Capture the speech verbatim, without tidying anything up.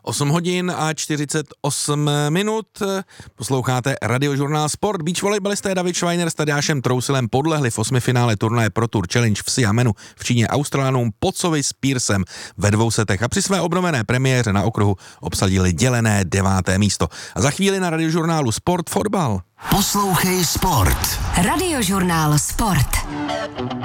osm hodin a čtyřicet osm minut. Posloucháte Radiožurnál Sport. Beach volejbalisté David Schweiner s Tadeášem Trousilem podlehli v osmifinále turnaje Pro Tour Challenge v Xiamenu v Číně Australanům Pocovi s Pearsem ve dvou setech a při své obnovené premiéře na okruhu obsadili dělené deváté místo. A za chvíli na Radiožurnálu Sport fotbal. Poslouchej Sport. Radiožurnál Sport.